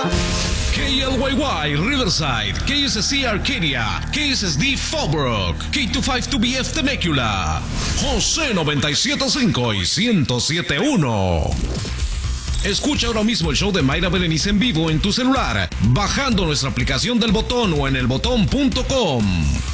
KLYY Riverside, KSC Arcadia, KSSD Fallbrook, K252BF Temecula, José 97.5 y 107.1. Escucha ahora mismo el show de Mayra Berenice en vivo en tu celular, bajando nuestra aplicación del Botón o en elbotón.com.